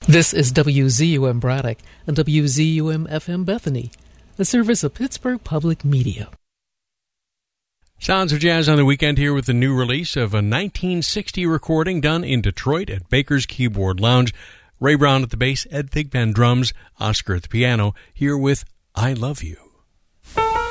This is WZUM Braddock and WZUM-FM Bethany, a service of Pittsburgh Public Media. Sounds of Jazz on the weekend here with the new release of a 1960 recording done in Detroit at Baker's Keyboard Lounge. Ray Brown at the bass, Ed Thigpen drums, Oscar at the piano, here with I Love You.